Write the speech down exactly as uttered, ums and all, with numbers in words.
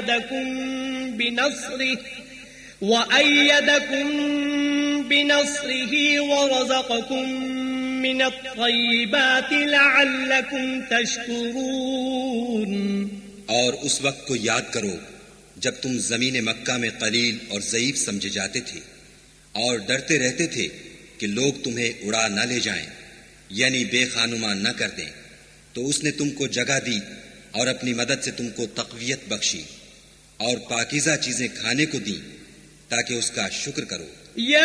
وأيدكم بنصره وأيدكم بنصره ورزقكم من الطيبات لعلكم تشكرون। और उस वक्त को याद करो जब तुम जमीन मक्का में कलील और ज़ईफ समझे जाते थे और डरते रहते थे कि लोग तुम्हें उड़ा न ले जाएं, यानी बेखानुमा न कर दें, तो उसने तुमको जगह दी और अपनी मदद से तुमको तक़वियत बख्शी और पाकीज़ा चीजें खाने को दी ताकि उसका शुक्र करो।